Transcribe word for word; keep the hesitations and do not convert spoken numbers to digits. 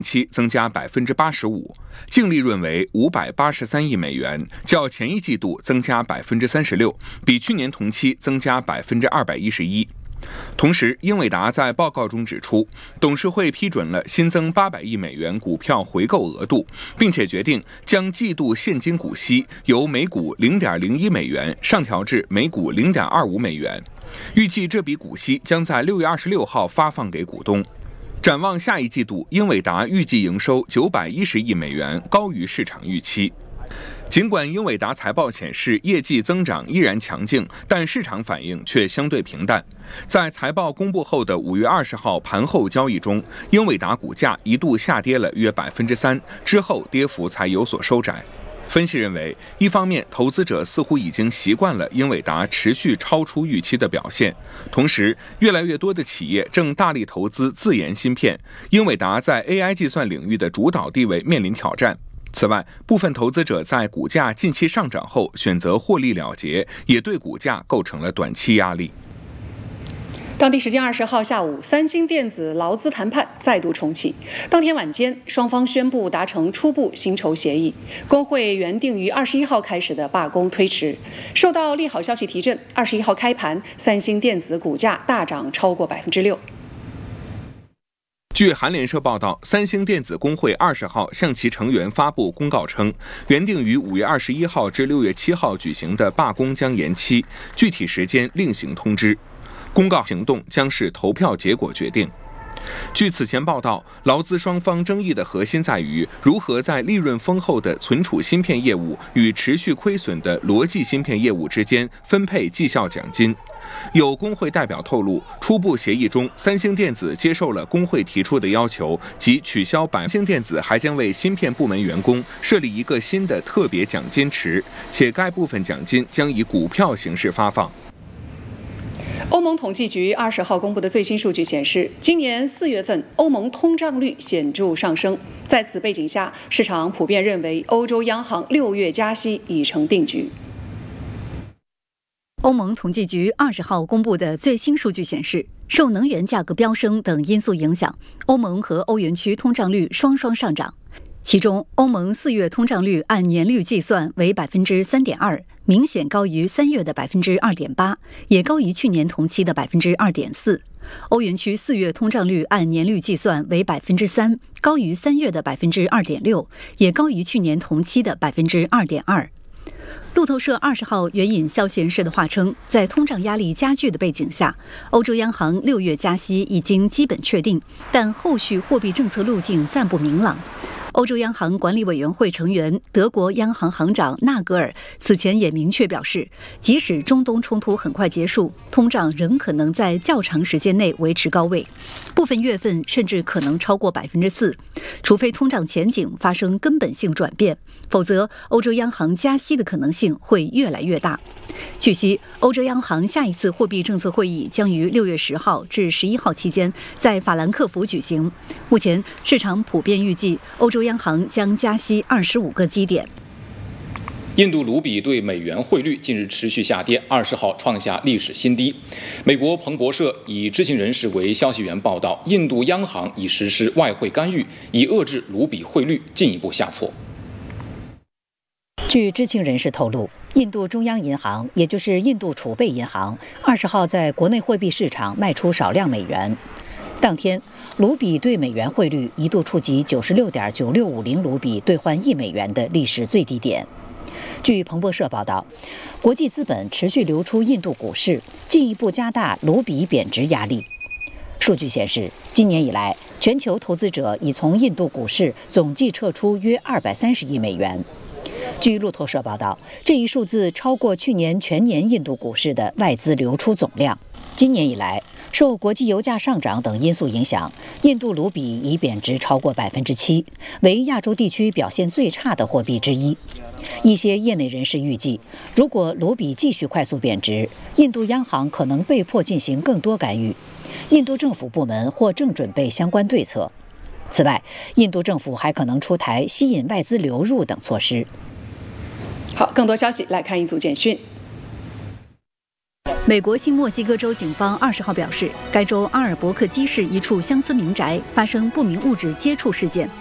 期增加百分之八十五，净利润为五百八十三亿美元，较前一季度增加百分之三十六，比去年同期增加百分之二百一十一。同时，英伟达在报告中指出，董事会批准了新增八百亿美元股票回购额度，并且决定将季度现金股息由每股零点零一美元上调至每股零点二五美元。预计这笔股息将在六月二十六号发放给股东。展望下一季度，英伟达预计营收九百一十亿美元，高于市场预期。尽管英伟达财报显示业绩增长依然强劲，但市场反应却相对平淡。在财报公布后的五月二十号盘后交易中，英伟达股价一度下跌了约百分之三，之后跌幅才有所收窄。分析认为，一方面投资者似乎已经习惯了英伟达持续超出预期的表现，同时越来越多的企业正大力投资自研芯片，英伟达在 A I 计算领域的主导地位面临挑战。此外，部分投资者在股价近期上涨后选择获利了结，也对股价构成了短期压力。 当地时间二十号下午，三星电子劳资谈判再度重启。当天晚间，双方宣布达成初步薪酬协议，工会原定于二十一号开始的罢工推迟。受到利好消息提振，二十一号开盘，三星电子股价大涨超过百分之六。 据韩联社报道，三星电子工会二十号向其成员发布公告称，原定于五月二十一号至六月七号举行的罢工将延期，具体时间另行通知。公告行动将视投票结果决定。据此前报道，劳资双方争议的核心在于如何在利润丰厚的存储芯片业务与持续亏损的逻辑芯片业务之间分配绩效奖金。有工会代表透露，初步协议中，三星电子接受了工会提出的要求，即取消百。三星电子还将为芯片部门员工设立一个新的特别奖金池，且该部分奖金将以股票形式发放。 欧盟统计局二十号公布的最新数据显示，今年四月份欧盟通胀率显著上升。在此背景下，市场普遍认为欧洲央行六月加息已成定局。 欧盟统计局二十号公布的最新数据显示，受能源价格飙升等因素影响，欧盟和欧元区通胀率双双上涨。其中，欧盟四月通胀率按年率计算为百分之三点二，明显高于三月的百分之二点八，也高于去年同期的百分之二点四。欧元区四月通胀率按年率计算为百分之三，高于三月的百分之二点六，也高于去年同期的百分之二点二。路透社二十号援引消息人士的话称，在通胀压力加剧的背景下，欧洲央行六月加息已经基本确定，但后续货币政策路径暂不明朗。欧洲央行管理委员会成员德国央行行长纳格尔此前也明确表示，即使中东冲突很快结束，通胀仍可能在较长时间内维持高位，部分月份甚至可能超过百分之四，除非通胀前景发生根本性转变，否则欧洲央行加息的可能性会越来越大。据悉，欧洲央行下一次货币政策会议将于六月十号至十一号期间在法兰克福举行。目前，市场普遍预计欧洲央行将加息二十五个基点。 印度卢比对美元汇率近日持续下跌，二十号创下历史新低。美国彭博社以知情人士为消息源报道，印度央行已实施外汇干预，以遏制卢比汇率进一步下挫。 据知情人士透露，印度中央银行，也就是印度储备银行，二十号在国内货币市场卖出少量美元。当天，卢比对美元汇率一度触及九十六点九六五零卢比兑换一美元的历史最低点。据彭博社报道，国际资本持续流出印度股市，进一步加大卢比贬值压力。数据显示，今年以来，全球投资者已从印度股市总计撤出约二百三十亿美元。据路透社报道，这一数字超过去年全年印度股市的外资流出总量。今年以来，受国际油价上涨等因素影响，印度卢比已贬值超过百分之七，为亚洲地区表现最差的货币之一。一些业内人士预计，如果卢比继续快速贬值，印度央行可能被迫进行更多干预，印度政府部门或正准备相关对策。此外，印度政府还可能出台吸引外资流入等措施。 好，更多消息来看一组简讯。 美国新墨西哥州警方二十号表示，该州阿尔伯克基市一处乡村民宅发生不明物质接触事件，